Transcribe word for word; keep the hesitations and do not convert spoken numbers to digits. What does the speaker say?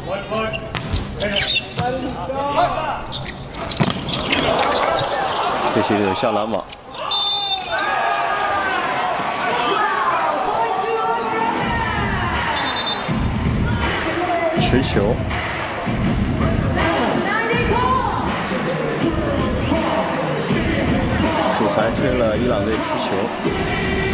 这是一个下篮网。 持球，主裁吹了伊朗队持球。